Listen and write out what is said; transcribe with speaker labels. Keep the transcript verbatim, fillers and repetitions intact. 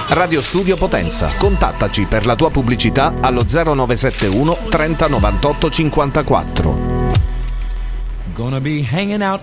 Speaker 1: Radio Studio Potenza. Contattaci per la tua pubblicità allo zero nove sette uno trenta novantotto cinquantaquattro.
Speaker 2: Gonna be hanging out